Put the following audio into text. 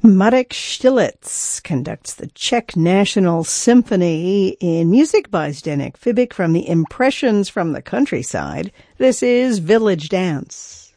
Marek Stillitz conducts the Czech National Symphony in music by Zdeněk Fibik from the Impressions from the Countryside. This is Village Dance.